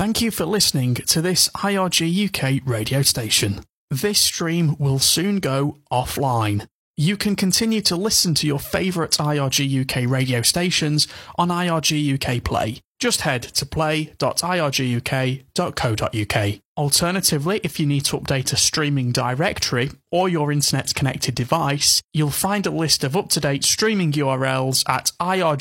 Thank you for listening to this IRG UK radio station. This stream will soon go offline. You can continue to listen to your favourite IRG UK radio stations on IRG UK Play. Just head to play.irguk.co.uk. Alternatively, if you need to update a streaming directory or your internet-connected device, you'll find a list of up-to-date streaming URLs at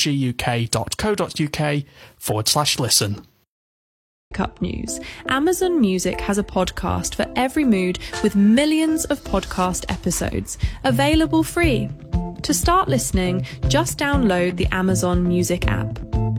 irguk.co.uk/listen. Up news. Amazon Music has a podcast for every mood with millions of podcast episodes available free. To start listening, just download the Amazon Music app.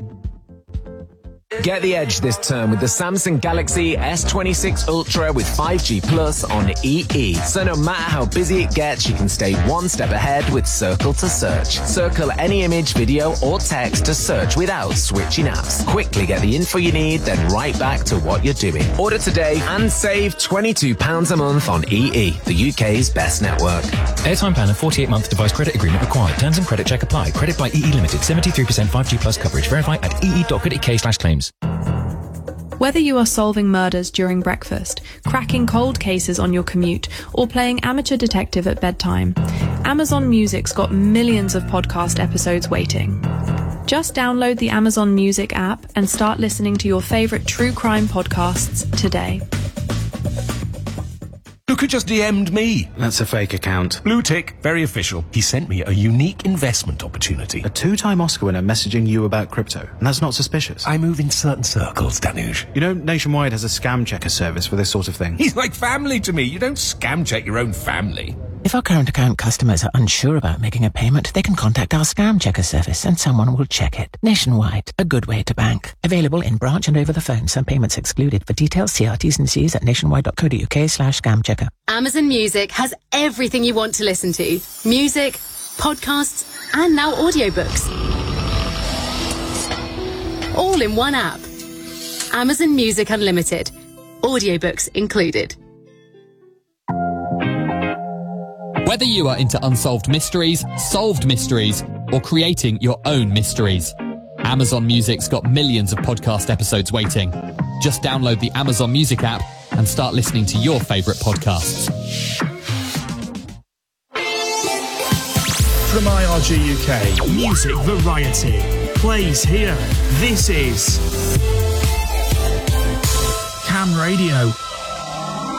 Get the edge this term with the Samsung Galaxy S26 Ultra with 5G Plus on EE. So no matter how busy it gets, you can stay one step ahead with Circle to Search. Circle any image, video or text to search without switching apps. Quickly get the info you need, then right back to what you're doing. Order today and save £22 a month on EE, the UK's best network. Airtime plan and 48-month device credit agreement required. Terms and credit check apply. Credit by EE Limited. 73% 5G Plus coverage. Verify at ee.co.uk/claims. Whether you are solving murders during breakfast, cracking cold cases on your commute, or playing amateur detective at bedtime, Amazon Music's got millions of podcast episodes waiting. Just download the Amazon Music app and start listening to your favourite true crime podcasts today. Look who just DM'd me. That's a fake account. Blue tick, very official. He sent me a unique investment opportunity. A 2-time Oscar winner messaging you about crypto, and that's not suspicious. I move in certain circles, Danuj. You know, Nationwide has a scam checker service for this sort of thing. He's like family to me. You don't scam check your own family. If our current account customers are unsure about making a payment, they can contact our scam checker service and someone will check it. Nationwide, a good way to bank. Available in branch and over the phone. Some payments excluded. For details, see our T's and C's at nationwide.co.uk/scam checker. Amazon Music has everything you want to listen to. Music, podcasts, and now audiobooks. All in one app. Amazon Music Unlimited. Audiobooks included. Whether you are into unsolved mysteries, solved mysteries, or creating your own mysteries, Amazon Music's got millions of podcast episodes waiting. Just download the Amazon Music app and start listening to your favourite podcasts. From IRG UK, music variety plays here. This is Cam Radio.